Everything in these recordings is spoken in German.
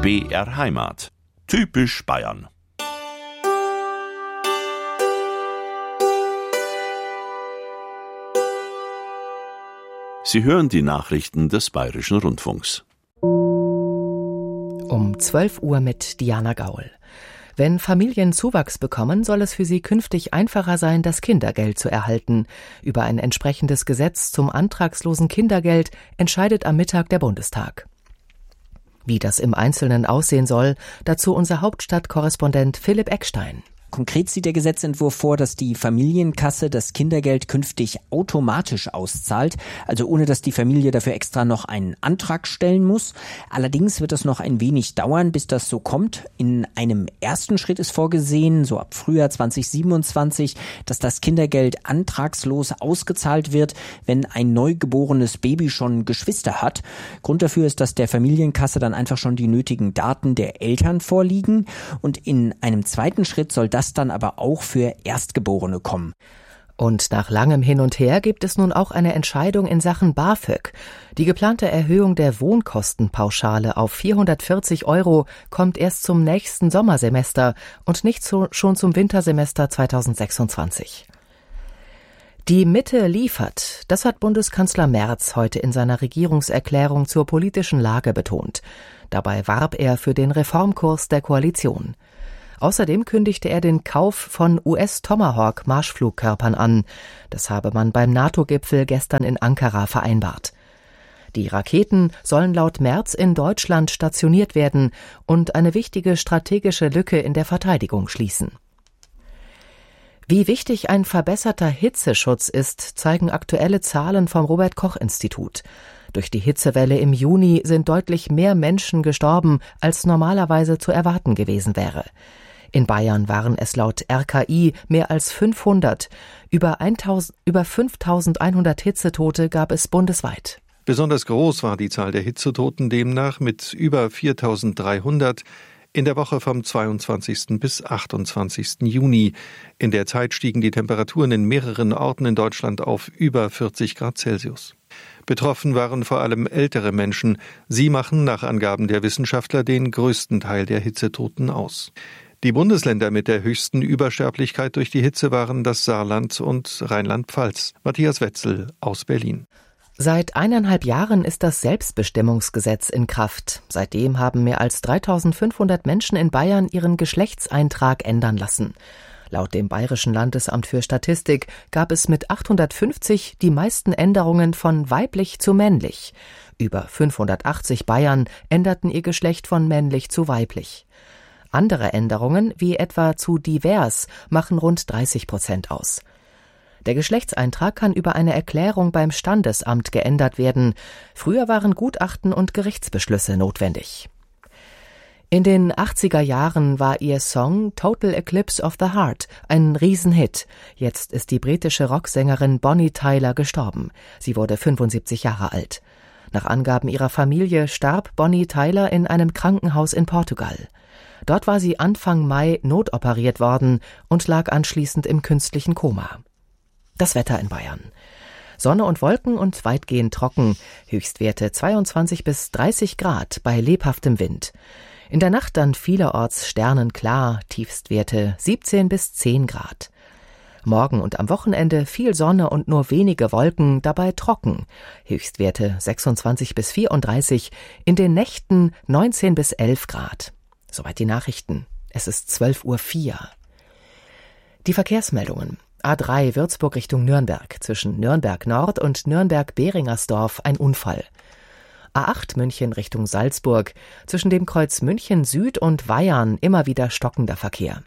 BR Heimat. Typisch Bayern. Sie hören die Nachrichten des Bayerischen Rundfunks. Um 12 Uhr mit Diana Gaul. Wenn Familien Zuwachs bekommen, soll es für sie künftig einfacher sein, das Kindergeld zu erhalten. Über ein entsprechendes Gesetz zum antragslosen Kindergeld entscheidet am Mittag der Bundestag. Wie das im Einzelnen aussehen soll, dazu unser Hauptstadtkorrespondent Philipp Eckstein. Konkret sieht der Gesetzentwurf vor, dass die Familienkasse das Kindergeld künftig automatisch auszahlt, also ohne dass die Familie dafür extra noch einen Antrag stellen muss. Allerdings wird es noch ein wenig dauern, bis das so kommt. In einem ersten Schritt ist vorgesehen, so ab Frühjahr 2027, dass das Kindergeld antragslos ausgezahlt wird, wenn ein neugeborenes Baby schon Geschwister hat. Grund dafür ist, dass der Familienkasse dann einfach schon die nötigen Daten der Eltern vorliegen. Und in einem zweiten Schritt soll das dann aber auch für Erstgeborene kommen. Und nach langem Hin und Her gibt es nun auch eine Entscheidung in Sachen BAföG. Die geplante Erhöhung der Wohnkostenpauschale auf 440 € kommt erst zum nächsten Sommersemester und nicht schon zum Wintersemester 2026. Die Mitte liefert, das hat Bundeskanzler Merz heute in seiner Regierungserklärung zur politischen Lage betont. Dabei warb er für den Reformkurs der Koalition. Außerdem kündigte er den Kauf von US-Tomahawk-Marschflugkörpern an. Das habe man beim NATO-Gipfel gestern in Ankara vereinbart. Die Raketen sollen laut Merz in Deutschland stationiert werden und eine wichtige strategische Lücke in der Verteidigung schließen. Wie wichtig ein verbesserter Hitzeschutz ist, zeigen aktuelle Zahlen vom Robert-Koch-Institut. Durch die Hitzewelle im Juni sind deutlich mehr Menschen gestorben, als normalerweise zu erwarten gewesen wäre. In Bayern waren es laut RKI mehr als 500. Über 5.100 Hitzetote gab es bundesweit. Besonders groß war die Zahl der Hitzetoten demnach mit über 4.300 in der Woche vom 22. bis 28. Juni. In der Zeit stiegen die Temperaturen in mehreren Orten in Deutschland auf über 40 Grad Celsius. Betroffen waren vor allem ältere Menschen. Sie machen nach Angaben der Wissenschaftler den größten Teil der Hitzetoten aus. Die Bundesländer mit der höchsten Übersterblichkeit durch die Hitze waren das Saarland und Rheinland-Pfalz. Matthias Wetzel aus Berlin. Seit 1,5 Jahren ist das Selbstbestimmungsgesetz in Kraft. Seitdem haben mehr als 3.500 Menschen in Bayern ihren Geschlechtseintrag ändern lassen. Laut dem Bayerischen Landesamt für Statistik gab es mit 850 die meisten Änderungen von weiblich zu männlich. Über 580 Bayern änderten ihr Geschlecht von männlich zu weiblich. Andere Änderungen, wie etwa zu divers, machen rund 30% aus. Der Geschlechtseintrag kann über eine Erklärung beim Standesamt geändert werden. Früher waren Gutachten und Gerichtsbeschlüsse notwendig. In den 80er Jahren war ihr Song Total Eclipse of the Heart ein Riesenhit. Jetzt ist die britische Rocksängerin Bonnie Tyler gestorben. Sie wurde 75 Jahre alt. Nach Angaben ihrer Familie starb Bonnie Tyler in einem Krankenhaus in Portugal. Dort war sie Anfang Mai notoperiert worden und lag anschließend im künstlichen Koma. Das Wetter in Bayern. Sonne und Wolken und weitgehend trocken. Höchstwerte 22 bis 30 Grad bei lebhaftem Wind. In der Nacht dann vielerorts sternenklar, Tiefstwerte 17 bis 10 Grad. Morgen und am Wochenende viel Sonne und nur wenige Wolken, dabei trocken. Höchstwerte 26 bis 34, in den Nächten 19 bis 11 Grad. Soweit die Nachrichten. Es ist 12:04 Uhr. Die Verkehrsmeldungen. A3 Würzburg Richtung Nürnberg. Zwischen Nürnberg Nord und Nürnberg-Behringersdorf ein Unfall. A8 München Richtung Salzburg. Zwischen dem Kreuz München Süd und Weyarn immer wieder stockender Verkehr.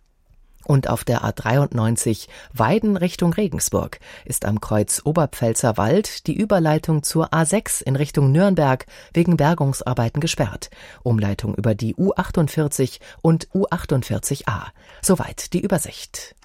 Und auf der A93 Weiden Richtung Regensburg ist am Kreuz Oberpfälzer Wald die Überleitung zur A6 in Richtung Nürnberg wegen Bergungsarbeiten gesperrt. Umleitung über die U48 und U48a. Soweit die Übersicht.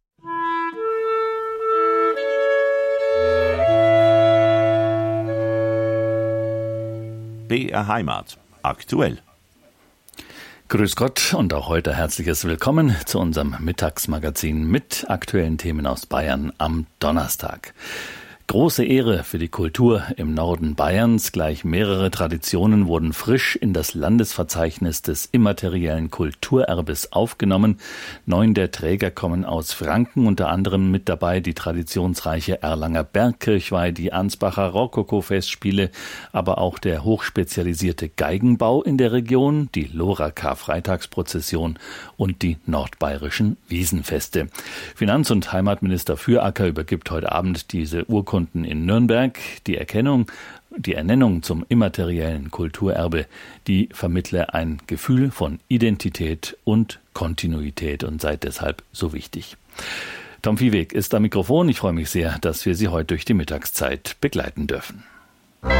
BR Heimat. Aktuell. Grüß Gott und auch heute herzliches Willkommen zu unserem Mittagsmagazin mit aktuellen Themen aus Bayern am Donnerstag. Große Ehre für die Kultur im Norden Bayerns. Gleich mehrere Traditionen wurden frisch in das Landesverzeichnis des immateriellen Kulturerbes aufgenommen. 9 der Träger kommen aus Franken, unter anderem mit dabei die traditionsreiche Erlanger Bergkirchweih, die Ansbacher Rokoko-Festspiele, aber auch der hochspezialisierte Geigenbau in der Region, die Lora-Karfreitagsprozession und die nordbayerischen Wiesenfeste. Finanz- und Heimatminister Füracker übergibt heute Abend diese Urkunden in Nürnberg. Die Ernennung zum immateriellen Kulturerbe, die vermittle ein Gefühl von Identität und Kontinuität und sei deshalb so wichtig. Tom Viehweg ist am Mikrofon. Ich freue mich sehr, dass wir Sie heute durch die Mittagszeit begleiten dürfen.